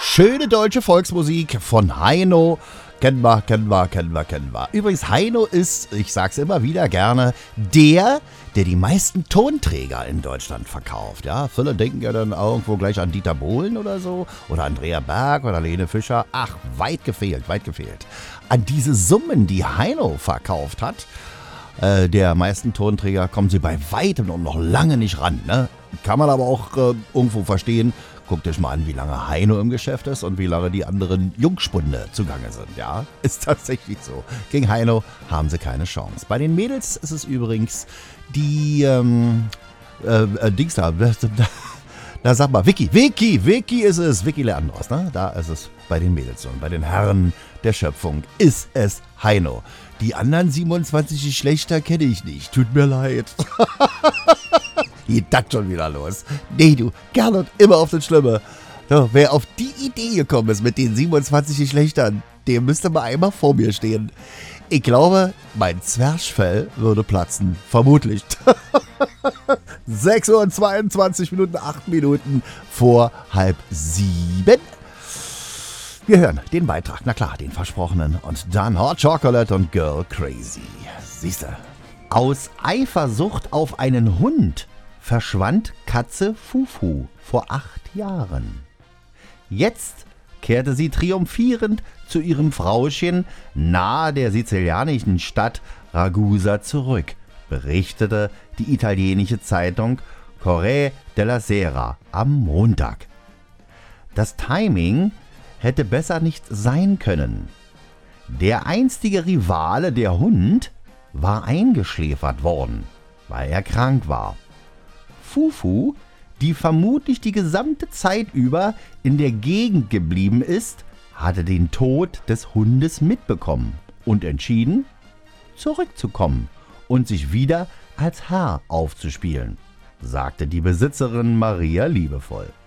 Schöne deutsche Volksmusik von Heino. Kennen wir. Übrigens, Heino ist, ich sag's immer wieder gerne, der die meisten Tonträger in Deutschland verkauft. Ja, viele denken ja dann irgendwo gleich an Dieter Bohlen oder so. Oder Andrea Berg oder Lene Fischer. Ach, weit gefehlt. An diese Summen, die Heino verkauft hat, der meisten Tonträger, kommen sie bei weitem und noch lange nicht ran. Ne? Kann man aber auch irgendwo verstehen. Guckt euch mal an, wie lange Heino im Geschäft ist und wie lange die anderen Jungspunde zugange sind. Ja, ist tatsächlich so. Gegen Heino haben sie keine Chance. Bei den Mädels ist es übrigens die Dings da sag mal, Vicky ist es. Vicky Leandros, ne? Da ist es bei den Mädels und bei den Herren der Schöpfung ist es Heino. Die anderen 27 Geschlechter kenne ich nicht. Tut mir leid. Geht das schon wieder los? Nee, du, gerne und immer auf das Schlimme. So, wer auf die Idee gekommen ist mit den 27 Geschlechtern, der müsste mal einmal vor mir stehen. Ich glaube, mein Zwerchfell würde platzen. Vermutlich. 6 Uhr und 22 Minuten, 8 Minuten vor 6:30. Wir hören den Beitrag, na klar, den versprochenen. Und dann Hot Chocolate und Girl Crazy. Siehste. Aus Eifersucht auf einen Hund verschwand Katze Fufu vor 8 Jahren. Jetzt kehrte sie triumphierend zu ihrem Frauchen nahe der sizilianischen Stadt Ragusa zurück, berichtete die italienische Zeitung Corriere della Sera am Montag. Das Timing hätte besser nicht sein können. Der einstige Rivale, der Hund, war eingeschläfert worden, weil er krank war. Fufu, die vermutlich die gesamte Zeit über in der Gegend geblieben ist, hatte den Tod des Hundes mitbekommen und entschieden, zurückzukommen und sich wieder als Herr aufzuspielen, sagte die Besitzerin Maria liebevoll.